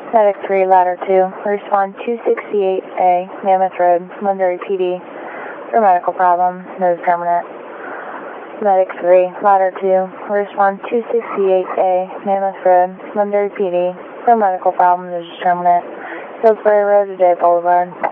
Medic 3, Ladder 2, respond 268A, Mammoth Road, Londonderry PD, for medical problem, nose permanent. Medic 3, Ladder 2, respond 268A, Mammoth Road, Londonderry PD, for medical problem, nose permanent. Pillsbury Road, Today Boulevard.